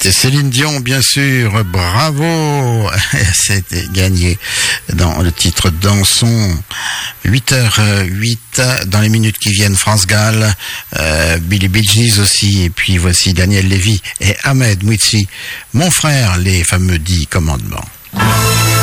C'est Céline Dion, bien sûr. Bravo. C'était gagné dans le titre Dansons. 8h08 dans les minutes qui viennent. France Gall, Billy Bee Gees aussi. Et puis voici Daniel Lévy et Ahmed Mouitsi. Mon frère, les fameux 10 commandements.